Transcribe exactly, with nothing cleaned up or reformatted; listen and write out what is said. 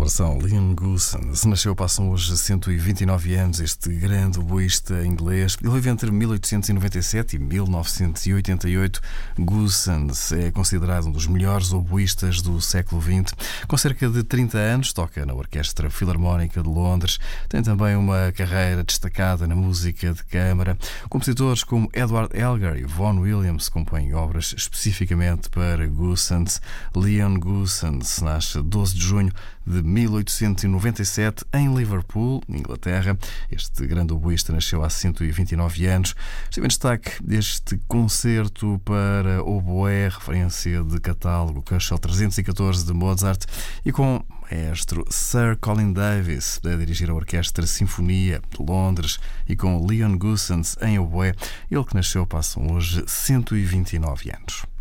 versão. Leon Goossens nasceu, passam hoje cento e vinte e nove anos, este grande oboísta inglês. Ele vive entre mil oitocentos e noventa e sete e mil novecentos e oitenta e oito. Goossens é considerado um dos melhores oboístas do século vinte. Com cerca de trinta anos, toca na Orquestra Filarmónica de Londres. Tem também uma carreira destacada na música de câmara. Compositores como Edward Elgar e Vaughan Williams compõem obras especificamente para Goossens. Leon Goossens nasce doze de junho de mil oitocentos e noventa e sete em Liverpool, Inglaterra. Este grande oboísta nasceu há cento e vinte e nove anos. Esteve em destaque este concerto para oboé, referência de catálogo Köchel trezentos e catorze de Mozart, e com o maestro Sir Colin Davis a dirigir a Orquestra Sinfonia de Londres e com Leon Goossens em oboé. Ele que nasceu, passam hoje cento e vinte e nove anos.